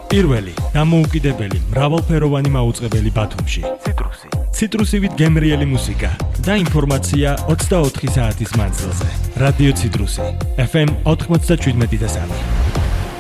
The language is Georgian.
პირველი, დამოუკიდებელი, მრავალფეროვანი მაუწყებელი ბათუმში. ციტრუსი. ციტრუსივით გემრიელი მუსიკა და ინფორმაცია 24 საათის მანძილზე. რადიო ციტრუსი. FM 97.3.